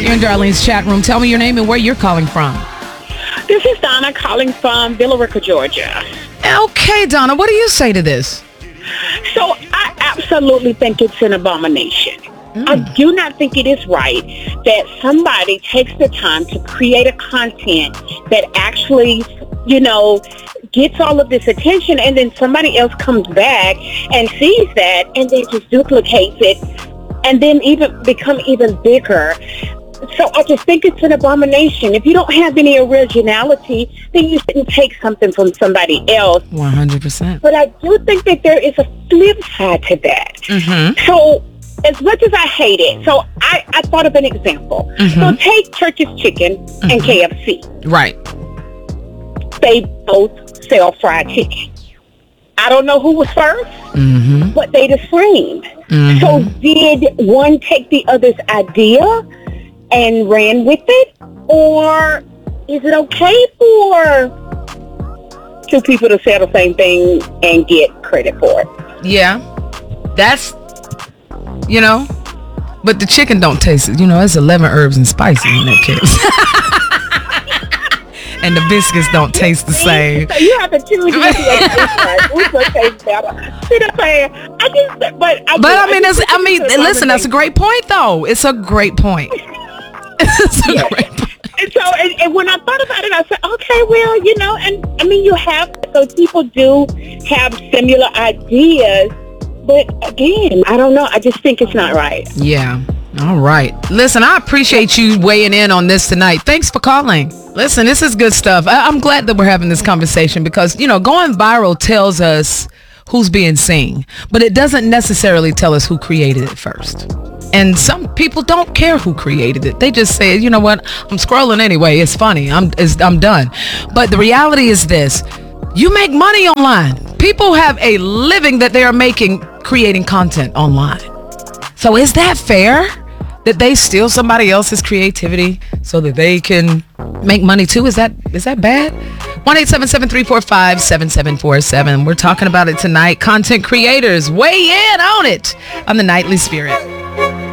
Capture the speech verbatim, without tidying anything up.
You're in Darlene's chat room. Tell me your name and where you're calling from. This is Donna calling from Villa Rica, Georgia. Okay, Donna, what do you say to this? So I absolutely think it's an abomination. Mm. I do not think it is right that somebody takes the time to create a content that actually, you know, gets all of this attention, and then somebody else comes back and sees that and then just duplicates it and then even become even bigger. So I just think it's an abomination. If you don't have any originality, then you shouldn't take something from somebody else. one hundred percent. But I do think that there is a flip side to that. Mm-hmm. So as much as I hate it, so I, I thought of an example. Mm-hmm. So take Church's Chicken mm-hmm. and K F C. Right. They both sell fried chicken. I don't know who was first, mm-hmm. but they the same. Mm-hmm. So did one take the other's idea and ran with it? Or is it okay for two people to say the same thing and get credit for it? Yeah. That's, you know, but the chicken don't taste it. You know, it's eleven herbs and spices in that case. And the biscuits don't taste the same. So you have to choose which one tastes better. See what I'm saying? I just, but I, but I mean, I, that's, I mean, listen, that's a great point, though. It's a great point. It's a yeah. great point. And so, and, and when I thought about it, I said, okay, well, you know, and I mean, you have, so people do have similar ideas, but again, I don't know. I just think it's not right. Yeah. All right. Listen, I appreciate you weighing in on this tonight. Thanks for calling. Listen, this is good stuff. I- I'm glad that we're having this conversation because, you know, going viral tells us who's being seen, but it doesn't necessarily tell us who created it first. And some people don't care who created it. They just say, you know what, I'm scrolling anyway. It's funny. I'm it's, I'm done. But the reality is this. You make money online. People have a living that they are making creating content online. So is that fair? That they steal somebody else's creativity so that they can make money too? Is that is that bad? one eight seven seven three four five seven seven four seven. We're talking about it tonight. Content creators, weigh in on it on the Nightly Spirit.